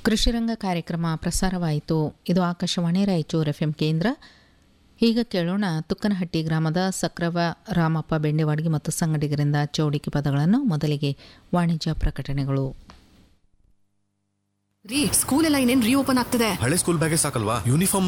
ಕೃಷಿರಂಗ ಕಾರ್ಯಕ್ರಮ ಪ್ರಸಾರವಾಯಿತು. ಇದು ಆಕಾಶವಾಣಿ ರಾಯಚೂರು FM ಕೇಂದ್ರ. ಈಗ ಕೇಳೋಣ ತುಕ್ಕನಹಟ್ಟಿ ಗ್ರಾಮದ ಸಕ್ರವ ರಾಮಪ್ಪ ಬೆಂಡೆವಾಡ್ಗಿ ಮತ್ತು ಸಂಗಡಿಗರಿಂದ ಚೌಡಿಕೆ ಪದಗಳನ್ನು. ಮೊದಲಿಗೆ ವಾಣಿಜ್ಯ ಪ್ರಕಟಣೆಗಳು. ಸ್ಕೂಲ್ ಎಲ್ಲ ಇನ್ನೇನ್ ರೀಓಪನ್ ಆಗ್ತದೆ. ಹಳೆ ಸ್ಕೂಲ್ ಬ್ಯಾಗೇ ಸಾಕಲ್ವಾ, ಯೂನಿಫಾರ್ಮ್